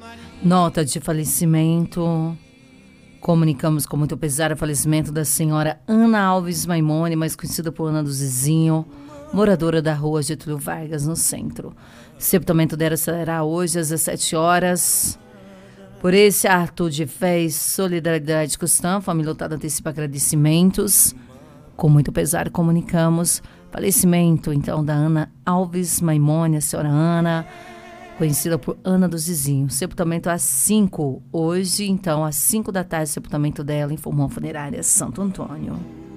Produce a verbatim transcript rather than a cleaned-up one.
Nota de falecimento. Comunicamos com muito pesar o falecimento da senhora Ana Alves Maimone, mais conhecida por Ana do Zizinho, moradora da rua Getúlio Vargas, no centro. O sepultamento dela será hoje às dezessete horas. Por esse ato de fé e solidariedade cristã, a família lotada antecipa agradecimentos. Com muito pesar, comunicamos falecimento, então, da Ana Alves Maimone, a senhora Ana, conhecida por Ana do Zizinho. Sepultamento às cinco, hoje, então, às cinco da tarde, sepultamento dela, informou a funerária Santo Antônio.